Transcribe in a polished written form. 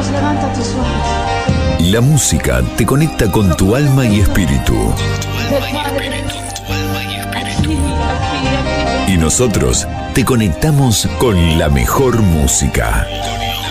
Vamos, levanta tus ojos. La música te conecta con tu alma y espíritu. Y nosotros te conectamos con la mejor música.